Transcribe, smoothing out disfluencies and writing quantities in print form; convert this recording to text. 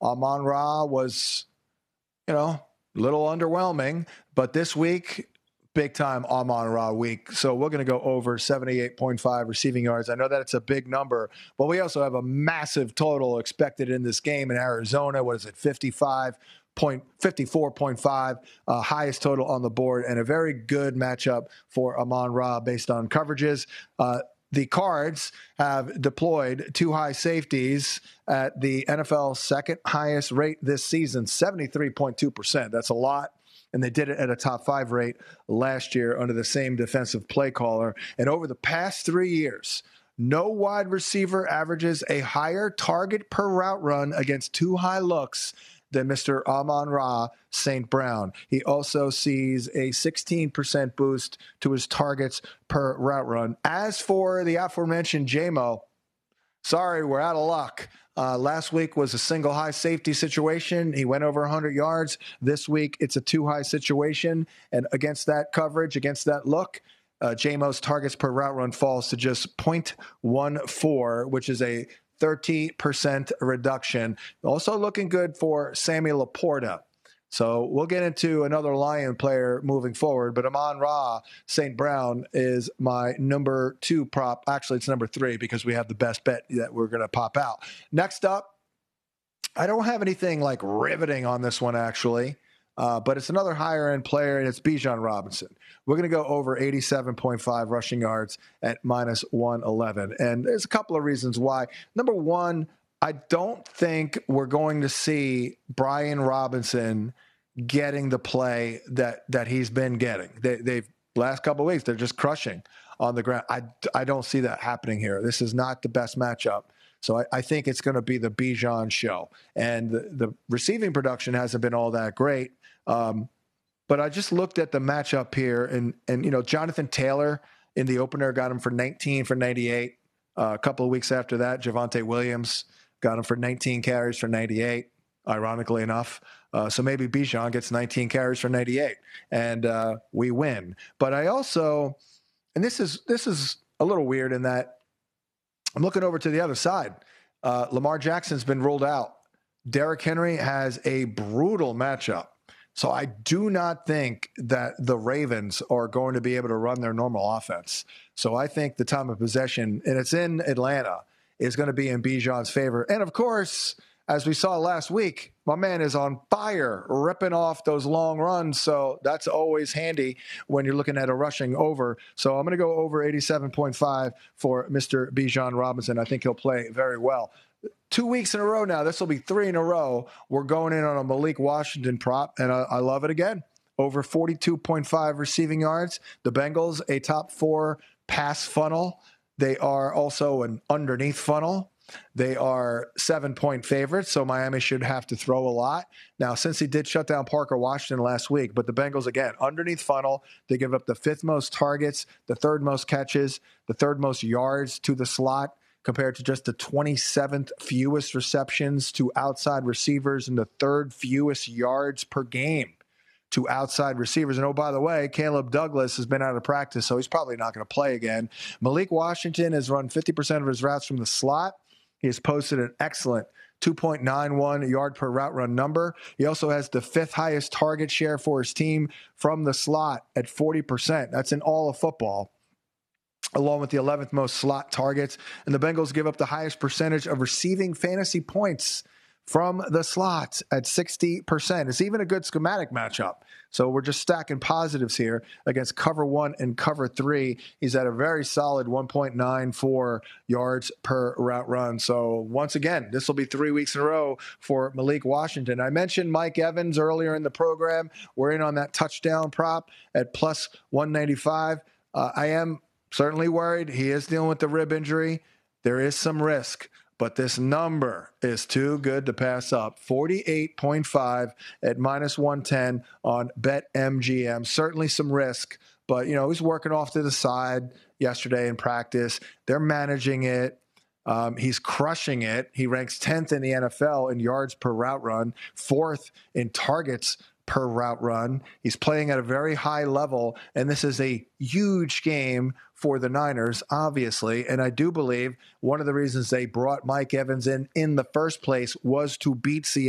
Amon-Ra was, a little underwhelming, but this week, big time Amon-Ra week. So we're going to go over 78.5 receiving yards. I know that it's a big number, but we also have a massive total expected in this game in Arizona. What is it? 54.5, highest total on the board, and a very good matchup for Amon-Ra based on coverages. The Cards have deployed 2 high safeties at the NFL second highest rate this season, 73.2%. That's a lot. And they did it at a top 5 rate last year under the same defensive play caller. And over the past 3 years, no wide receiver averages a higher target per route run against 2 high looks than Mr. Amon-Ra St. Brown. He also sees a 16% boost to his targets per route run. As for the aforementioned J-Mo, sorry, we're out of luck. Last week was a single high safety situation. He went over 100 yards. This week, it's a 2 high situation. And against that coverage, against that look, J-Mo's targets per route run falls to just 0.14, which is a 30% reduction. Also looking good for Sammy Laporta. So we'll get into another Lion player moving forward, but Amon-Ra St. Brown is my number 2 prop. Actually, it's number 3 because we have the best bet that we're going to pop out. Next up, I don't have anything like riveting on this one, actually, but it's another higher-end player, and it's Bijan Robinson. We're going to go over 87.5 rushing yards at -111, and there's a couple of reasons why. Number one, I don't think we're going to see Brian Robinson getting the play that he's been getting. They've last couple of weeks, they're just crushing on the ground. I don't see that happening here. This is not the best matchup. So I think it's going to be the Bijan show. And the receiving production hasn't been all that great. But I just looked at the matchup here, and Jonathan Taylor in the opener got him for 19 for 98. A couple of weeks after that, Javonte Williams got him for 19 carries for 98, ironically enough. So maybe Bijan gets 19 carries for 98, and we win. But I also, and this is a little weird in that I'm looking over to the other side. Lamar Jackson's been ruled out. Derrick Henry has a brutal matchup. So I do not think that the Ravens are going to be able to run their normal offense. So I think the time of possession, and it's in Atlanta, is going to be in Bijan's favor. And, of course, as we saw last week, my man is on fire, ripping off those long runs. So that's always handy when you're looking at a rushing over. So I'm going to go over 87.5 for Mr. Bijan Robinson. I think he'll play very well. 2 weeks in a row now. This will be 3 in a row. We're going in on a Malik Washington prop, and I love it again. Over 42.5 receiving yards. The Bengals, a top 4 pass funnel. They are also an underneath funnel. They are 7-point favorites, so Miami should have to throw a lot. Now, since he did shut down Parker Washington last week, but the Bengals, again, underneath funnel, they give up the 5th most targets, the 3rd most catches, the 3rd most yards to the slot, compared to just the 27th fewest receptions to outside receivers and the 3rd fewest yards per game to outside receivers. And, oh, by the way, Caleb Douglas has been out of practice, so he's probably not going to play again. Malik Washington has run 50% of his routes from the slot. He has posted an excellent 2.91 yard per route run number. He also has the 5th highest target share for his team from the slot at 40%. That's in all of football, along with the 11th most slot targets. And the Bengals give up the highest percentage of receiving fantasy points from the slots at 60%. It's even a good schematic matchup. So we're just stacking positives here against cover 1 and cover 3. He's at a very solid 1.94 yards per route run. So once again, this will be 3 weeks in a row for Malik Washington. I mentioned Mike Evans earlier in the program. We're in on that touchdown prop at plus 195. I am certainly worried. He is dealing with the rib injury. There is some risk, but this number is too good to pass up. 48.5 at -110 on BetMGM. Certainly some risk, but, he's working off to the side yesterday in practice. They're managing it. He's crushing it. He ranks 10th in the NFL in yards per route run, 4th in targets per route run. He's playing at a very high level, and this is a huge game for the Niners, obviously. And I do believe one of the reasons they brought Mike Evans in the first place was to beat Seattle.